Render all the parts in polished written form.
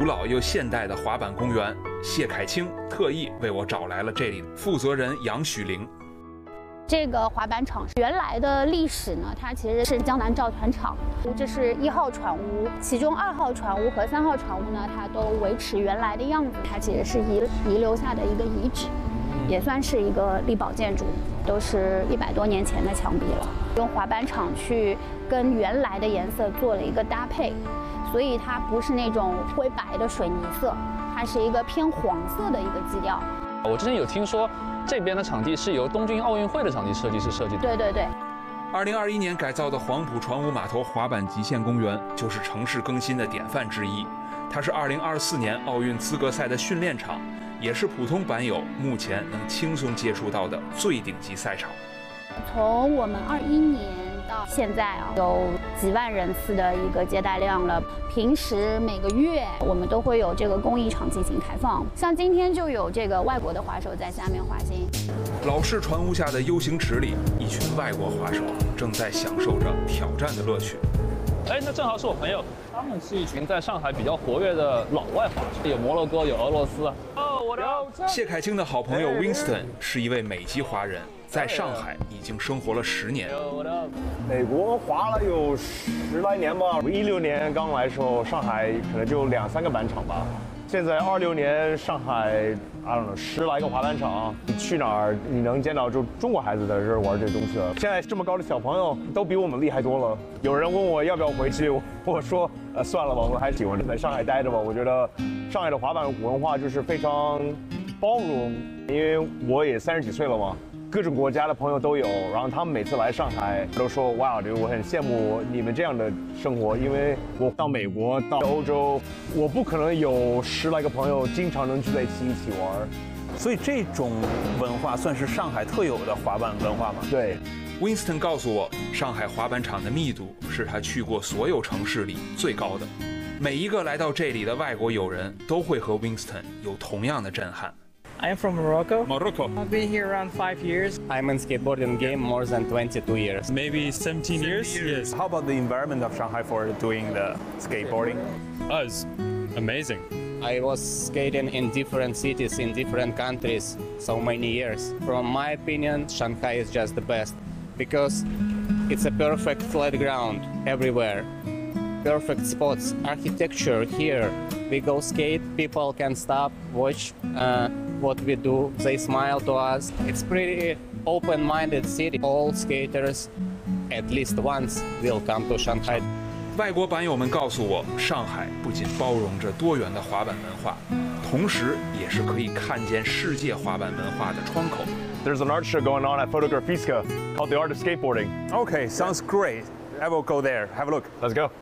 古老又现代的滑板公园，谢凯清特意为我找来了这里负责人杨许玲。 这个滑板场原来的历史呢，它其实是江南造船厂，这是1号船坞，其中2号船坞和3号船坞呢，它都维持原来的样子，它其实是遗留下的一个遗址，也算是一个历保建筑，都是100多年前的墙壁了。用滑板场去跟原来的颜色做了一个搭配，所以它不是那种灰白的水泥色，它是一个偏黄色的一个基调。 我之前有听说。这边的场地是由东京奥运会的场地设计师设计的。 对对对。 2021年改造的黄埔船坞码头滑板极限公园就是城市更新的典范之一。它是2024年奥运资格赛的训练场，也是普通板友目前能轻松接触到的最顶级赛场。从我们21年到现在啊，有几万人次的一个接待量了。平时每个月我们都会有这个公益场进行开放，像今天就有这个外国的滑手在下面滑行。 老式船坞下的 U 型池里，一群外国滑手正在享受着挑战的乐趣。 哎，那正好是我朋友，他们是一群在上海比较活跃的老外滑手，有摩洛哥，有俄罗斯。哦，我的。 谢凯清的好朋友 Winston 是一位美籍华人，在上海已经生活了10年。 美国滑了有10来年吧，16年刚来的时候，上海可能就2、3个板场吧。现在26年，上海10来个滑板场，你去哪儿你能见到就中国孩子在这儿玩这东西了。现在这么高的小朋友都比我们厉害多了。有人问我要不要回去，我说算了吧，我还喜欢在上海待着吧。我觉得上海的滑板文化就是非常包容，因为我也30几岁了嘛。各种国家的朋友都有，然后他们每次来上海都说哇，我很羡慕你们这样的生活，因为我到美国到欧洲，我不可能有10来个朋友经常能聚在一起玩， 所以这种文化算是上海特有的滑板文化吗？ 对。 Winston 告诉我，上海滑板场的密度是他去过所有城市里最高的。每一个来到这里的外国友人都会和 Winston 有同样的震撼。 I'm from Morocco. Morocco. I've been here around 5 years. I'm in skateboarding game more than 22 years. Maybe 17 years? Yes. How about the environment of Shanghai for doing the skateboarding? It's amazing. I was skating in different cities, in different countries, so many years. From my opinion, Shanghai is just the best because it's a perfect flat ground everywhere. Perfect spots, architecture here. We go skate, people can stop, watch what we do. They smile to us. It's pretty open-minded city. All skaters, at least once, will come to Shanghai. 外国板友们告诉我，上海不仅包容着多元的滑板文化，同时也是可以看见世界滑板文化的窗口。 There's an art show going on at Fotografiska called The Art of Skateboarding. Okay, sounds great. I will go there. Have a look. Let's go.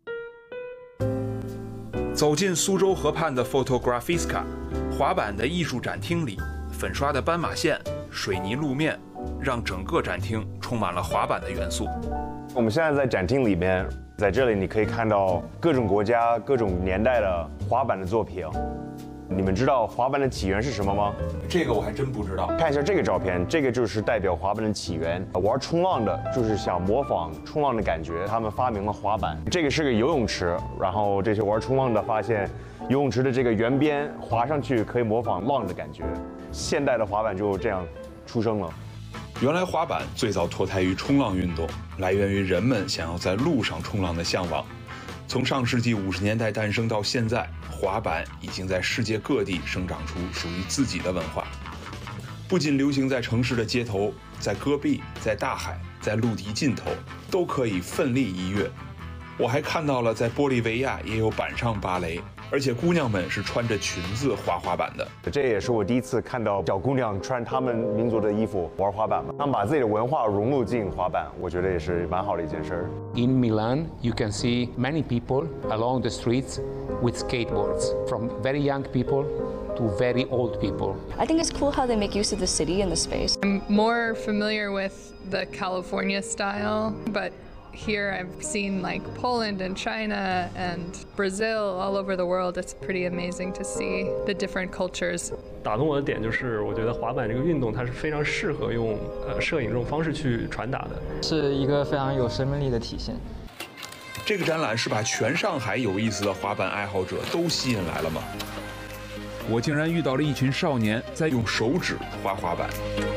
走进苏州河畔的 Fotografiska 滑板的艺术展厅里，粉刷的斑马线、水泥路面，让整个展厅充满了滑板的元素。 我们现在在展厅里面，在这里你可以看到各种国家、各种年代的滑板的作品。你们知道滑板的起源是什么吗？ 这个我还真不知道。 看一下这个照片，这个就是代表滑板的起源。玩冲浪的，就是想模仿冲浪的感觉，他们发明了滑板。这个是个游泳池，然后这些玩冲浪的发现，游泳池的这个圆边滑上去可以模仿浪的感觉。现代的滑板就这样出生了。 原来滑板最早脱胎于冲浪运动，来源于人们想要在路上冲浪的向往。从上世纪50年代诞生到现在，滑板已经在世界各地生长出属于自己的文化。不仅流行在城市的街头，在戈壁，在大海，在陆地尽头，都可以奋力一跃。我还看到了在玻利维亚也有板上芭蕾，而且姑娘们是穿着裙子滑滑板的。 这也是我第一次看到小姑娘穿她们民族的衣服玩滑板嘛，她们把自己的文化融入进滑板，我觉得也是蛮好的一件事。 In Milan, you can see many people along the streets with skateboards, from very young people to very old people. I think it's cool how they make use of the city and the space. I'm more familiar with the California style, but here I've seen like Poland and China and Brazil all over the world. It's pretty amazing to see the different cultures. 打动我的点就是，我觉得滑板这个运动它是非常适合用摄影这种方式去传达的， 是一个非常有生命力的体现。 这个展览是把全上海有意思的滑板爱好者都吸引来了吗？我竟然遇到了一群少年在用手指滑滑板。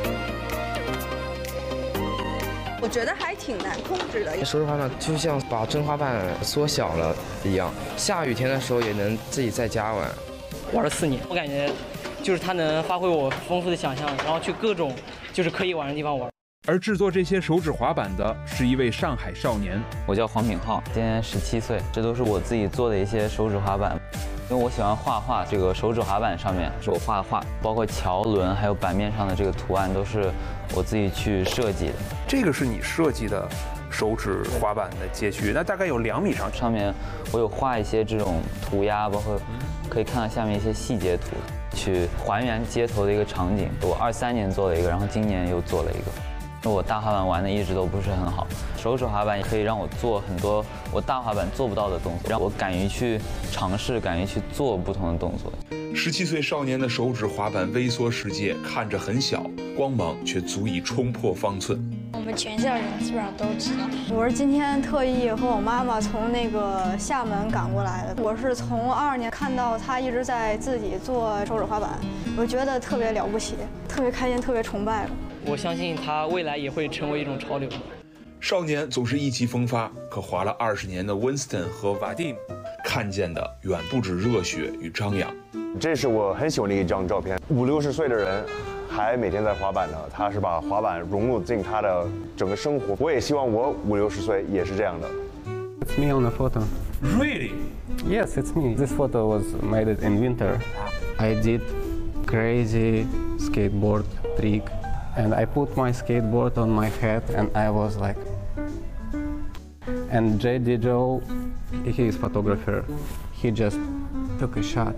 我觉得还挺难控制的。 手指滑板就像把真滑板缩小了一样，下雨天的时候也能自己在家玩。 玩了4年，我感觉就是它能发挥我丰富的想象，然后去各种就是可以玩的地方玩。 而制作这些手指滑板的是一位上海少年， 我叫黄敏浩，今年17岁，这都是我自己做的一些手指滑板。因为我喜欢画画，这个手指滑板上面是我画的画，包括桥轮还有板面上的这个图案都是我自己去设计的。 这个是你设计的手指滑板的街区，那大概有2米长。 上面我有画一些这种涂鸦，包括可以看到下面一些细节图，去还原街头的一个场景。我23年做了一个，然后今年又做了一个。我大滑板玩的一直都不是很好，手指滑板也可以让我做很多我大滑板做不到的动作，让我敢于去尝试，敢于去做不同的动作。 17岁少年的手指滑板微缩世界看着很小，光芒却足以冲破方寸。 我们全校人基本上都知道。我是今天特意和我妈妈从那个厦门赶过来的。我是从22年看到她一直在自己做手指滑板，我觉得特别了不起，特别开心，特别崇拜。 我相信他未来也会成为一种潮流。 少年总是意气风发，可滑了20年的 Winston 和 Vadim 看见的远不止热血与张扬。 这是我很喜欢的一张照片，50、60岁的人还每天在滑板呢，他是把滑板融入进他的整个生活。我也希望我50、60岁也是这样的。 It's me on the photo. Really? Yes, it's me. This photo was made in winter. I did crazy skateboard trick. And I put my skateboard on my head and I was like... And J.D. Joe, he is photographer. He just took a shot.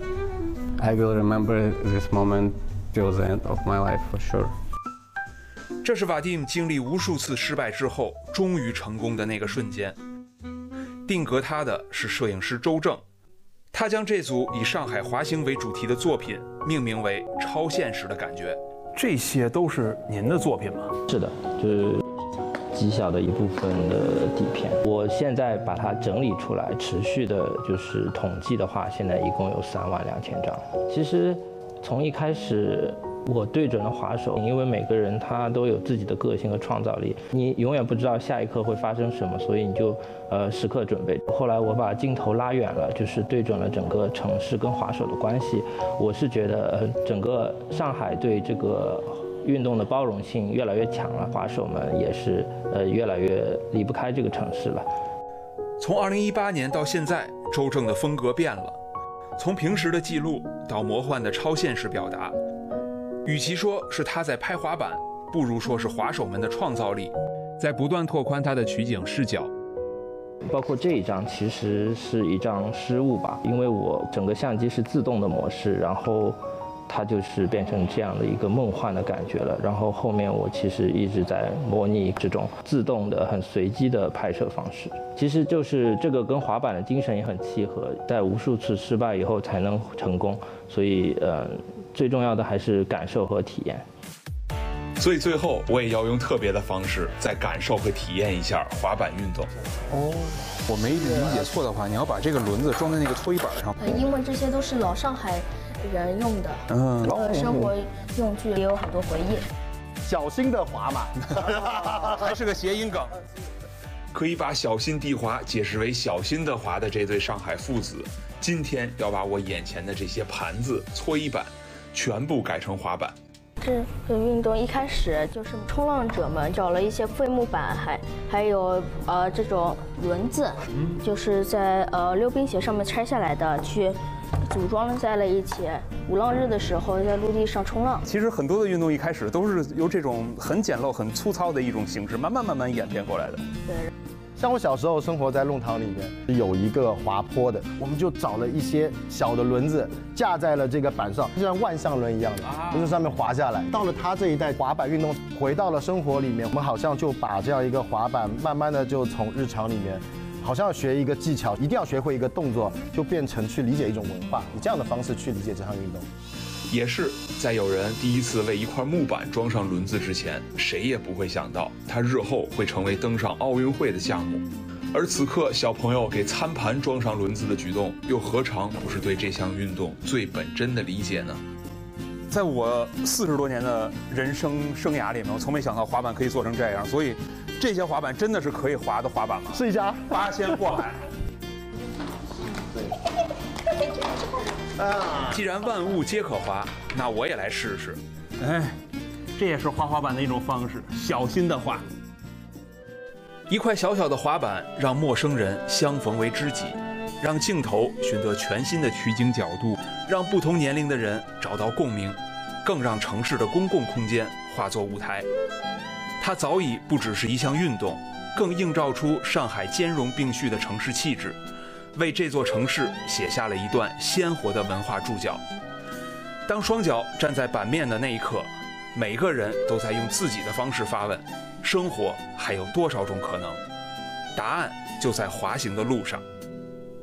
I will remember this moment till the end of my life for sure. 这是瓦蒂姆经历无数次失败之后，终于成功的那个瞬间。定格他的是摄影师周正，他将这组以上海滑行为主题的作品命名为《超现实的感觉》。 这些都是您的作品吗？ 是的，就是极小的一部分的底片。我现在把它整理出来，持续的就是统计的话，现在一共有32000张。其实从一开始，我对准了滑手，因为每个人他都有自己的个性和创造力，你永远不知道下一刻会发生什么，所以你就时刻准备。后来我把镜头拉远了，就是对准了整个城市跟滑手的关系。我是觉得整个上海对这个运动的包容性越来越强了，滑手们也是越来越离不开这个城市了。 从2018年到现在，周正的风格变了，从平时的记录到魔幻的超现实表达。与其说是他在拍滑板，不如说是滑手们的创造力在不断拓宽他的取景视角。 包括这一张其实是一张失误吧，因为我整个相机是自动的模式，然后它就是变成这样的一个梦幻的感觉了。然后后面我其实一直在模拟这种自动的、很随机的拍摄方式。其实就是这个跟滑板的精神也很契合，在无数次失败以后才能成功。所以最重要的还是感受和体验。 所以最后我也要用特别的方式再感受和体验一下滑板运动。 哦，我没理解错的话，你要把这个轮子装在那个推板上。 因为这些都是老上海人用的，生活用具也有很多回忆。 小心的滑嘛， 它是个谐音梗。 可以把小心地滑解释为小心的滑的这对上海父子，今天要把我眼前的这些盘子、搓衣板全部改成滑板。 这个运动一开始就是冲浪者们找了一些废木板，还有这种轮子，就是在溜冰鞋上面拆下来的，去组装在了一起。鼓浪日的时候在陆地上冲浪。 其实很多的运动一开始都是由这种很简陋、很粗糙的一种形式，慢慢演变过来的。 对。 像我小时候生活在弄堂里面，有一个滑坡的，我们就找了一些小的轮子架在了这个板上，就像万向轮一样的，从上面滑下来。到了他这一代滑板运动回到了生活里面，我们好像就把这样一个滑板慢慢的就从日常里面，好像要学一个技巧，一定要学会一个动作，就变成去理解一种文化，以这样的方式去理解这项运动。 也是在有人第一次为一块木板装上轮子之前，谁也不会想到它日后会成为登上奥运会的项目。 而此刻，小朋友给餐盘装上轮子的举动，又何尝不是对这项运动最本真的理解呢？ 在我40多年的人生涯里面，我从没想到滑板可以做成这样，所以这些滑板真的是可以滑的滑板吗？ 试一下， 八仙过海。 既然万物皆可滑，那我也来试试。 哎，这也是滑板的一种方式，小心的滑。 一块小小的滑板，让陌生人相逢为知己，让镜头寻得全新的取景角度，让不同年龄的人找到共鸣，更让城市的公共空间化作舞台。它早已不只是一项运动，更映照出上海兼容并蓄的城市气质，为这座城市写下了一段鲜活的文化注脚。当双脚站在板面的那一刻，每个人都在用自己的方式发问：生活还有多少种可能？答案就在滑行的路上。